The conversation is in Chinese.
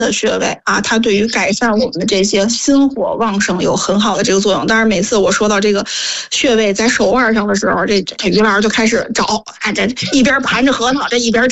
的穴位啊，它对于改善我们的这些心火旺盛有很好的这个作用。当然，每次我说到这个穴位在手腕上的时候，这于老师就开始找，这一边盘着核桃，这一边找。